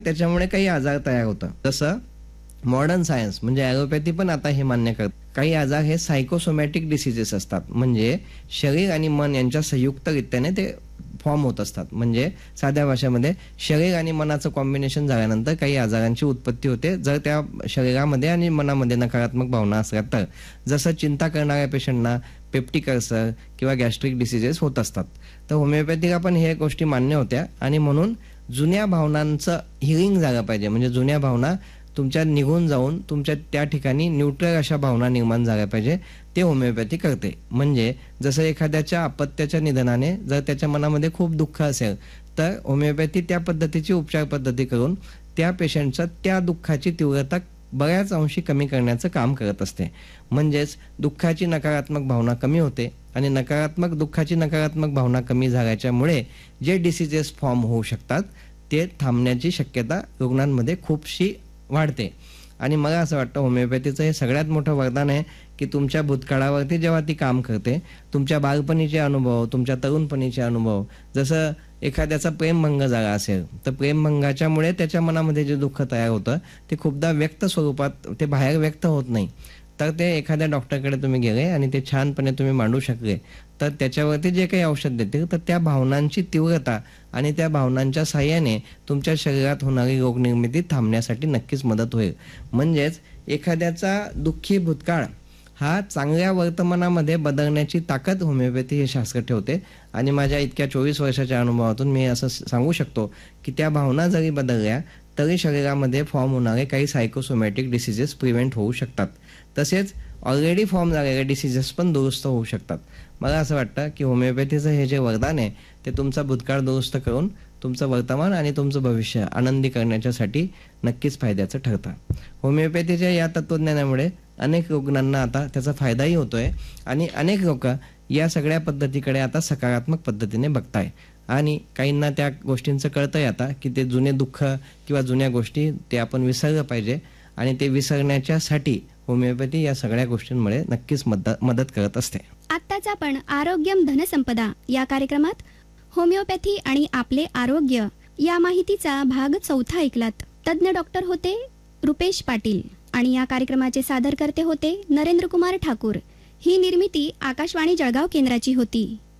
त्याच्यामुळे काही आजार तयार होतात. जसं मॉडर्न सायन्स म्हणजे ॲलोपॅथी पण आता हे मान्य करते, काही आजार हे सायकोसोमॅटिक डिसिजेस असतात, म्हणजे शरीर आणि मन यांच्या संयुक्तरित्याने ते फॉर्म होत असतात. म्हणजे साध्या भाषेमध्ये शरीर आणि मनाचं कॉम्बिनेशन झाल्यानंतर काही आजारांची उत्पत्ती होते, जर त्या शरीरामध्ये आणि मनामध्ये नकारात्मक भावना असल्या तर. जसं चिंता करणाऱ्या पेशंटना पेप्टिक अल्सर किंवा गॅस्ट्रिक डिसिजेस होत असतात. तर होमिओपॅथीला पण हे गोष्टी मान्य होत्या आणि म्हणून जुन्या भावनांचं हिलिंग झालं पाहिजे. म्हणजे जुन्या भावना तुमच्या निघून जाऊन तुमच्या त्या ठिकाणी न्यूट्रल अशा भावना निर्माण झाल्या पाहिजे, ते होमिओपॅथी करते. म्हणजे जसं एखाद्याच्या अपत्याच्या निधनाने जर त्याच्या मनामध्ये खूप दुःख असेल तर होमिओपॅथी त्या पद्धतीची उपचार पद्धती करून त्या पेशंटचं त्या दुःखाची तीव्रता बऱ्याच अंशी कमी करण्याचं काम करत असते. म्हणजेच दुःखाची नकारात्मक भावना कमी होते आणि दुःखाची नकारात्मक भावना कमी झाल्याच्यामुळे जे डिसिजेस फॉर्म होऊ शकतात ते थांबण्याची शक्यता रुग्णांमध्ये खूपशी वाढते. आणि मला असं वाटतं होमिओपॅथीचं हे सगळ्यात मोठं वरदान आहे की तुमच्या भूतकाळावरती जेव्हा ती काम करते, तुमच्या बालपणीचे अनुभव, तुमच्या तरुणपणीचे अनुभव, जसं एखाद्याचा प्रेमभंग झाला असेल तर प्रेमभंगाच्यामुळे त्याच्या मनामध्ये जे दुःख तयार होतं ते खूपदा व्यक्त स्वरूपात ते बाहेर व्यक्त होत नाही, तर ते एखाद्या डॉक्टरकडे तुम्ही गेले आणि ते छानपणे तुम्ही मांडू शकले तर त्याच्यावरती जे काही औषध देतील तर त्या भावनांची तीव्रता आणि त्या भावनांच्या साह्याने तुमच्या शरीरात होणारी रोगनिर्मिती थांबण्यासाठी नक्कीच मदत होईल. म्हणजेच एखाद्याचा दुःखी भूतकाळ हा चांगल्या वर्तमानामध्ये बदलण्याची ताकद होमिओपॅथी हे शास्त्र ठेवते. आणि माझ्या इतक्या 24 वर्षाच्या अनुभवातून मी असं सांगू शकतो की त्या भावना जरी बदलल्या तरी शरीरामध्ये फॉर्म होणारे काही सायकोसोमॅटिक डिसिजेस प्रिव्हेंट होऊ शकतात. तसेच ऑलरेडी फॉर्म झालेले डिसिजेस पण दुरुस्त होऊ शकतात. मला असं वाटतं की होमिओपॅथीचं हे जे वरदान आहे ते तुमचा भूतकाळ दुरुस्त करून तुमचं वर्तमान आणि तुमचं भविष्य आनंदी करण्याच्यासाठी नक्कीच फायद्याचं ठरतं. होमिओपॅथीच्या या तत्वज्ञानामुळे अनेक रुग्णांना आता त्याचा फायदाही होतोय आणि अनेक लोक या सगळ्या पद्धतीकडे आता सकारात्मक पद्धतीने बघताय आणि काहींना त्या गोष्टींचं कळतंय आता की ते जुने दुःख किंवा जुन्या गोष्टी ते आपण विसरलं पाहिजे आणि ते विसरण्याच्यासाठी होमिओपॅथी या सगळ्या गोष्टींमुळे नक्कीच मदत करत असते. आत्ताच आपण आरोग्यम धनसंपदा या कार्यक्रमात होमिओपॅथी आणि आपले आरोग्य या माहितीचा भाग 4 ऐकलात. तज्ञ डॉक्टर होते रुपेश पाटील आणि या कार्यक्रमाचे सादरकर्ते होते नरेंद्र कुमार ठाकूर. ही निर्मिती आकाशवाणी जळगाव केंद्राची होती.